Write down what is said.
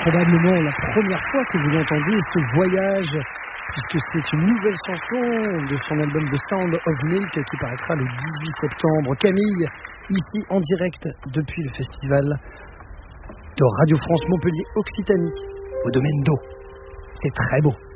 probablement la première fois que vous entendez ce voyage, puisque c'est une nouvelle chanson de son album The Sound of Milk qui paraîtra le 18 septembre. Camille, ici en direct depuis le festival de Radio France Montpellier Occitanie, au domaine d'eau. C'est très beau.